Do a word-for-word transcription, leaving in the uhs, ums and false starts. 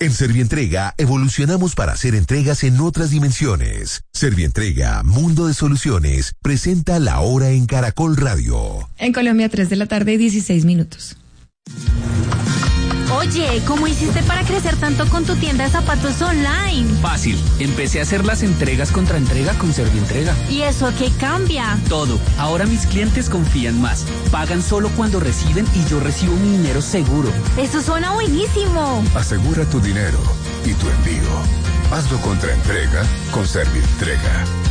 En Servientrega evolucionamos para hacer entregas en otras dimensiones. Servientrega, Mundo de Soluciones, presenta La Hora en Caracol Radio. En Colombia, tres de la tarde, dieciséis minutos. Oye, ¿cómo hiciste para crecer tanto con tu tienda de zapatos online? Fácil, empecé a hacer las entregas contra entrega con Servientrega. ¿Y eso a qué cambia? Todo, ahora mis clientes confían más, pagan solo cuando reciben y yo recibo mi dinero seguro. Eso suena buenísimo. Asegura tu dinero y tu envío. Hazlo contra entrega con Servientrega.